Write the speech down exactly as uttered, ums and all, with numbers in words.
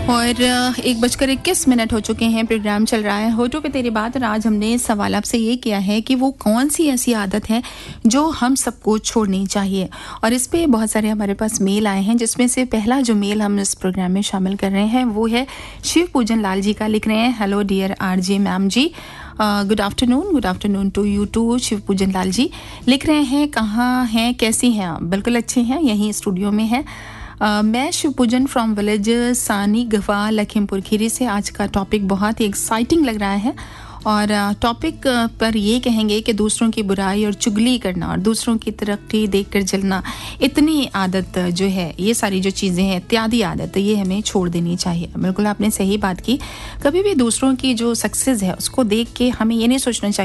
और एक बजकर इक्कीस मिनट हो चुके हैं। प्रोग्राम चल रहा है होठों पे तेरी बात और आज हमने सवाल आपसे ये किया है कि वो कौन सी ऐसी आदत है जो हम सबको छोड़नी चाहिए। और इस पे बहुत सारे हमारे पास मेल आए हैं, जिसमें से पहला जो मेल हम इस प्रोग्राम में शामिल कर रहे हैं वो है शिव पूजन लाल जी का। लिख रहे हैं, hello dear RJ ma'am ji, good afternoon good afternoon to you to. Shiv पूजन लाल जी लिख रहे हैं, कहाँ हैं, कैसी हैं आप? बिल्कुल अच्छे हैं, यहीं स्टूडियो में हैं। Uh, मैं शिवपूजन फ्रॉम विलेज सानी गवा लखीमपुर खीरी से। आज का टॉपिक बहुत ही एक्साइटिंग लग रहा है और टॉपिक uh, पर ये कहेंगे कि दूसरों की बुराई और चुगली करना और दूसरों की तरक्की देखकर जलना, इतनी आदत जो है, ये सारी जो चीज़ें हैं, इत्यादि आदत, ये हमें छोड़ देनी चाहिए। बिल्कुल आपने सही बात की। कभी भी दूसरों की जो सक्सेस है उसको देख के हमें ये नहीं सोचना चाहिए